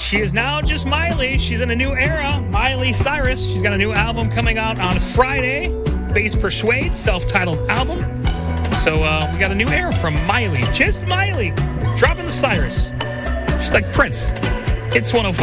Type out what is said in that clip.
she is now just Miley. She's in a new era. Miley Cyrus. She's got a new album coming out on Friday. Bass Persuade, self-titled album. So we got a new era from Miley. Just Miley. Dropping the Cyrus. She's like Prince. It's 105.